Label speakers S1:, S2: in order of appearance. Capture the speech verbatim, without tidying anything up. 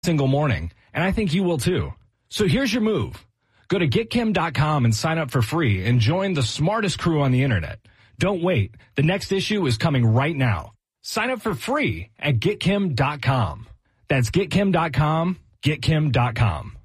S1: single morning, and I think you will too. So here's your move. Go to get kim dot com and sign up for free and join the smartest crew on the internet. Don't wait. The next issue is coming right now. Sign up for free at get kim dot com. That's get kim dot com, get kim dot com.